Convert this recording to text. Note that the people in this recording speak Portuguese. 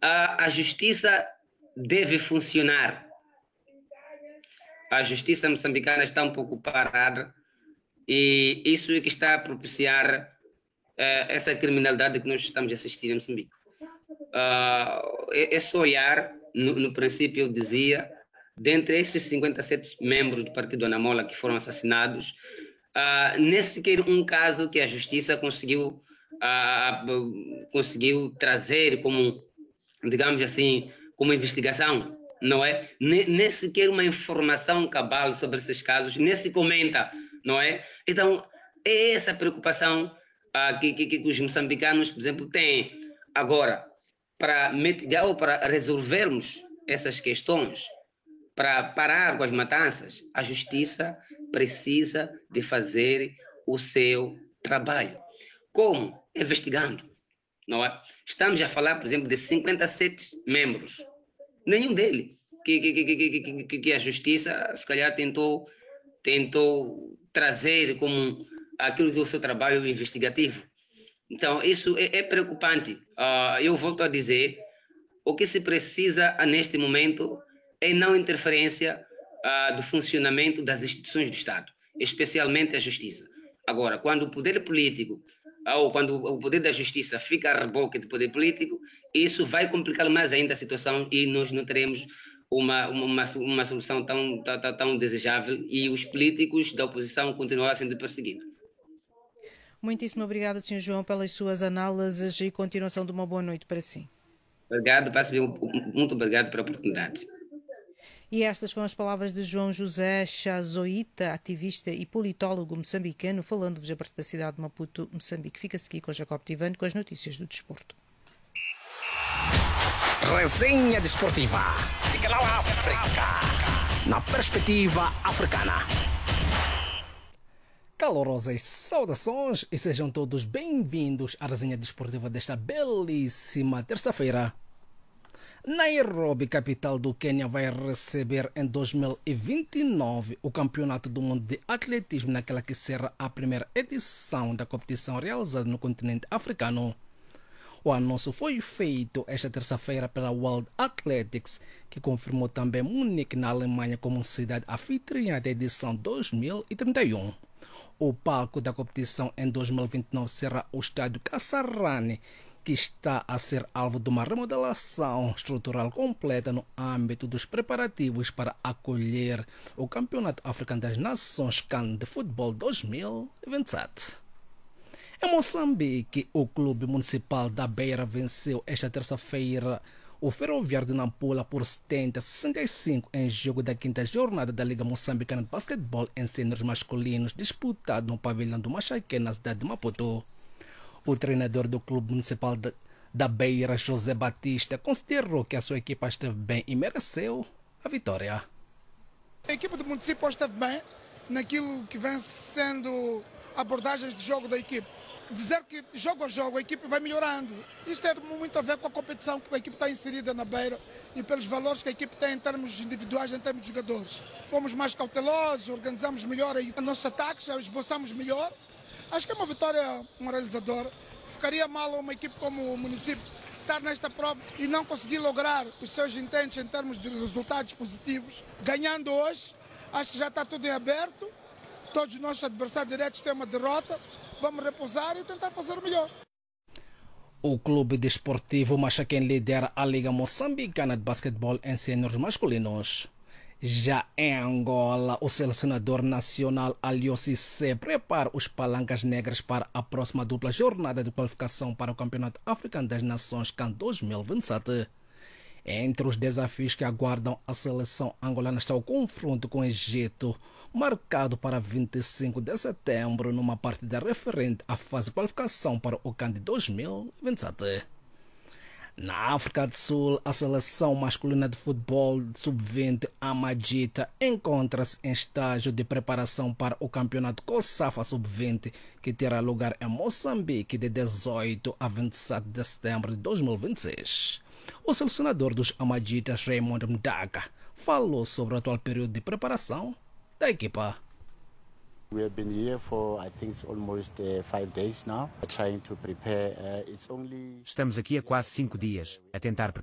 A justiça deve funcionar. A justiça moçambicana está um pouco parada e isso é que está a propiciar essa criminalidade que nós estamos a assistir em Moçambique. É só olhar, no princípio eu dizia, dentre esses 57 membros do Partido Anamola que foram assassinados, nem sequer um caso que a justiça conseguiu trazer como, digamos assim, como investigação, não é? Nem sequer uma informação cabal sobre esses casos, nem se comenta, não é? Então, é essa preocupação que os moçambicanos, por exemplo, têm. Agora, para mitigar ou para resolvermos essas questões, para parar com as matanças, a justiça precisa de fazer o seu trabalho. Como? Investigando. Não é? Estamos a falar, por exemplo, de 57 membros. Nenhum deles que a justiça, se calhar, tentou trazer como aquilo que é o seu trabalho investigativo. Então, isso é preocupante. Eu volto a dizer, o que se precisa neste momento é não interferência do funcionamento das instituições do Estado, especialmente a justiça. Agora, quando o poder político ou quando o poder da justiça fica a reboque do poder político, isso vai complicar mais ainda a situação e nós não teremos uma solução tão desejável e os políticos da oposição continuarão sendo perseguidos. Muitíssimo obrigada, Sr. João, pelas suas análises e continuação de uma boa noite para si. Obrigado, muito obrigado pela oportunidade. E estas foram as palavras de João José Chazoíta, ativista e politólogo moçambicano, falando-vos a partir da cidade de Maputo, Moçambique. Fica-se aqui com Jacob Tivano com as notícias do desporto. Resenha desportiva de Canal África, na perspectiva africana. Calorosas saudações e sejam todos bem-vindos à resenha desportiva desta belíssima terça-feira. Nairobi, capital do Quênia, vai receber em 2029 o Campeonato do Mundo de Atletismo, naquela que será a primeira edição da competição realizada no continente africano. O anúncio foi feito esta terça-feira pela World Athletics, que confirmou também Munique, na Alemanha, como cidade anfitriã da edição 2031. O palco da competição em 2029 será o estádio Kasarani, que está a ser alvo de uma remodelação estrutural completa no âmbito dos preparativos para acolher o Campeonato Africano das Nações CAN de Futebol 2027. Em Moçambique, o Clube Municipal da Beira venceu esta terça-feira o Ferroviário de Nampula por 70-65 em jogo da quinta jornada da Liga Moçambicana de Basquetebol em sêniores masculinos, disputado no pavilhão do Machaqué, na cidade de Maputo. O treinador do Clube Municipal da Beira, José Batista, considerou que a sua equipa esteve bem e mereceu a vitória. A equipa do município esteve bem naquilo que vem sendo abordagens de jogo da equipe. Dizer que jogo a jogo a equipe vai melhorando. Isto tem muito a ver com a competição que a equipe está inserida na Beira e pelos valores que a equipe tem em termos individuais, em termos de jogadores. Fomos mais cautelosos, organizamos melhor os nossos ataques, esboçamos melhor. Acho que é uma vitória moralizadora. Ficaria mal uma equipe como o município estar nesta prova e não conseguir lograr os seus intentos em termos de resultados positivos. Ganhando hoje, acho que já está tudo em aberto. Todos os nossos adversários diretos têm uma derrota. Vamos repousar e tentar fazer o melhor. O Clube Desportivo Machaquém lidera a Liga Moçambicana de Basquetebol em sêniores masculinos. Já em Angola, o selecionador nacional Alio Cissé prepara os palancas negras para a próxima dupla jornada de qualificação para o Campeonato Africano das Nações CAN 2027. Entre os desafios que aguardam a seleção angolana está o confronto com o Egito, marcado para 25 de setembro, numa partida referente à fase de qualificação para o CAN de 2027. Na África do Sul, a seleção masculina de futebol sub-20 Amadita encontra-se em estágio de preparação para o campeonato COSAFA sub-20, que terá lugar em Moçambique de 18 a 27 de setembro de 2026. O selecionador dos Amaditas, Raymond Mdaka, falou sobre o atual período de preparação da equipa. We have been here for, I think, almost 5 days now, trying to prepare. Estamos aqui há quase 5 dias, a tentar